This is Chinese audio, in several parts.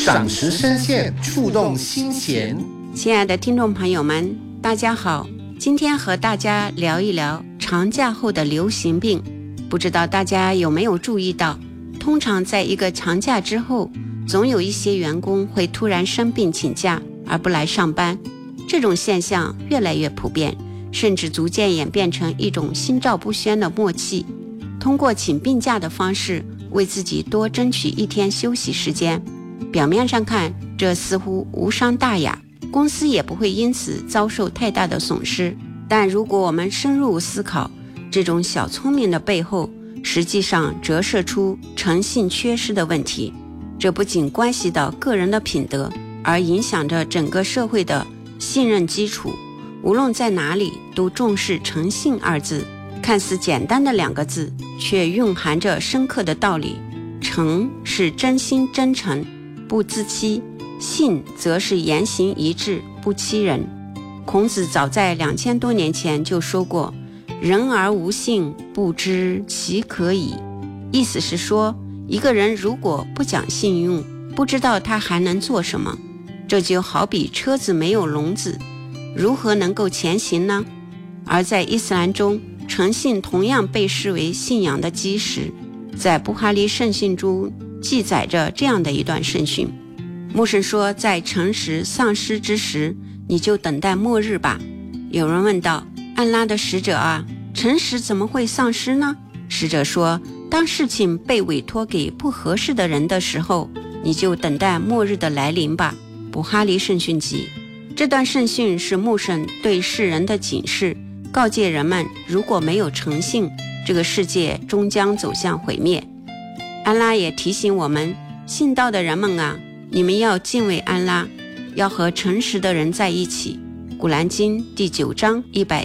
赏识深陷，触动心弦。 亲爱的听众朋友们，大家好，今天和大家聊一聊长假后的流行病。不知道大家有没有注意到，通常在一个长假之后，总有一些员工会突然生病请假而不来上班。这种现象越来越普遍，甚至逐渐演变成一种心照不宣的默契。通过请病假的方式为自己多争取一天休息时间，表面上看这似乎无伤大雅，公司也不会因此遭受太大的损失。但如果我们深入思考，这种小聪明的背后实际上折射出诚信缺失的问题。这不仅关系到个人的品德，而影响着整个社会的信任基础。无论在哪里都重视诚信二字，看似简单的两个字，却蕴含着深刻的道理。诚是真心真诚，不自欺；信则是言行一致，不欺人。孔子早在2000多年前就说过，人而无信，不知其可以。意思是说，一个人如果不讲信用，不知道他还能做什么。这就好比车子没有笼子，如何能够前行呢？而在伊斯兰中，诚信同样被视为信仰的基石。在布哈里圣训中记载着这样的一段圣训，牧神说，在诚实丧失之时，你就等待末日吧。有人问道，安拉的使者啊，诚实怎么会丧失呢？使者说，当事情被委托给不合适的人的时候，你就等待末日的来临吧。布哈里圣训集。这段圣训是牧神对世人的警示，告诫人们，如果没有诚信，这个世界终将走向毁灭。安拉也提醒我们，信道的人们啊，你们要敬畏安拉，要和诚实的人在一起。古兰经第9章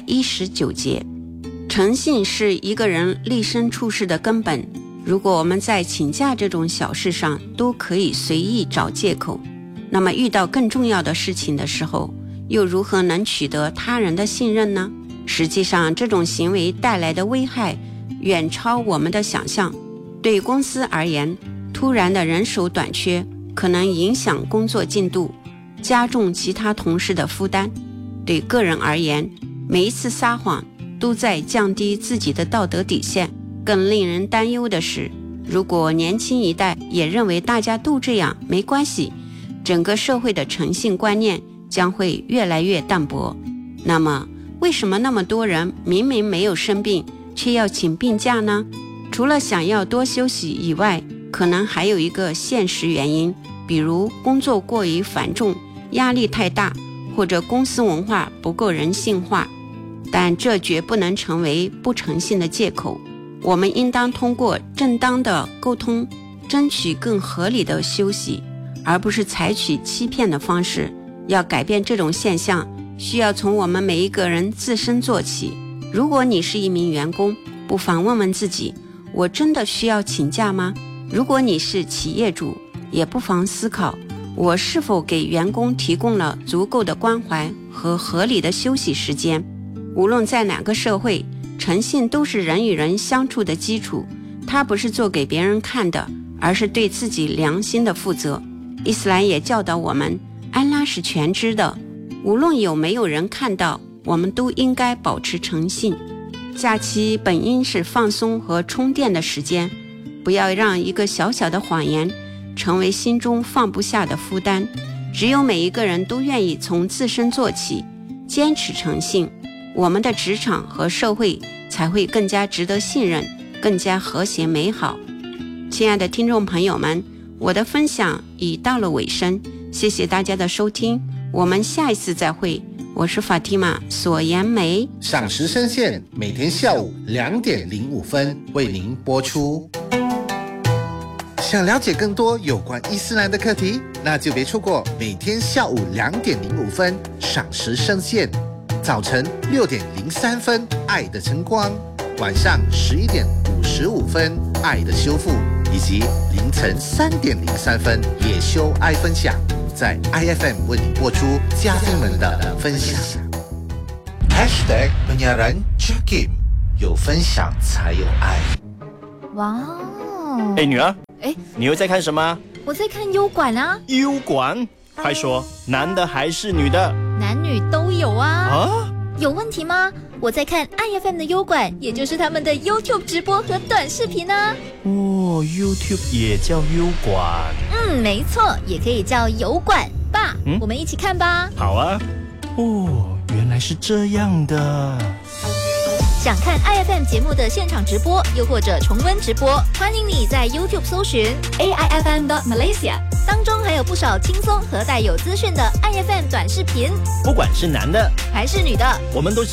119节。诚信是一个人立身处世的根本。如果我们在请假这种小事上都可以随意找借口，那么遇到更重要的事情的时候，又如何能取得他人的信任呢？实际上，这种行为带来的危害远超我们的想象。对公司而言，突然的人手短缺可能影响工作进度，加重其他同事的负担。对个人而言，每一次撒谎都在降低自己的道德底线。更令人担忧的是，如果年轻一代也认为大家都这样没关系，整个社会的诚信观念将会越来越淡薄。那么为什么那么多人明明没有生病却要请病假呢？除了想要多休息以外，可能还有一个现实原因，比如工作过于繁重，压力太大，或者公司文化不够人性化。但这绝不能成为不诚信的借口。我们应当通过正当的沟通，争取更合理的休息，而不是采取欺骗的方式。要改变这种现象，需要从我们每一个人自身做起。如果你是一名员工，不妨问问自己，我真的需要请假吗？如果你是企业主，也不妨思考，我是否给员工提供了足够的关怀和合理的休息时间。无论在哪个社会，诚信都是人与人相处的基础，它不是做给别人看的，而是对自己良心的负责。伊斯兰也教导我们，安拉是全知的，无论有没有人看到，我们都应该保持诚信。假期本应是放松和充电的时间，不要让一个小小的谎言成为心中放不下的负担。只有每一个人都愿意从自身做起，坚持诚信，我们的职场和社会才会更加值得信任，更加和谐美好。亲爱的听众朋友们，我的分享已到了尾声，谢谢大家的收听，我们下一次再会。我是法蒂玛索颜梅， 赏识深陷，每天下午2点05分为您播出。想了解更多有关伊斯兰的课题，那就别错过每天下午2点05分赏识深陷，早晨6点03分爱的晨光，晚上11点55分爱的修复，以及凌晨3点03分也修爱分享，在 IFM 为你播出嘉宾们的分享。#penyiaran Jakim， 有分享才有爱。 哇哦！ 女儿，你又在看什么？ 我在看优管啊。 优管？快说，男的还是女的？ 男女都有啊。 啊？ 有问题吗？我在看 IFM 的优管，也就是他们的 YouTube 直播和短视频啊。 哦 ，YouTube 也叫优管。 没错，也可以叫油管。爸，我们一起看吧。 好啊。哦，原来是这样的。 想看 IFM 节目的现场直播，又或者重温直播，欢迎你在 YouTube 搜寻 AIFM.Malaysia， 当中还有不少轻松和带有资讯的 IFM 短视频。 不管是男的还是女的， 我们都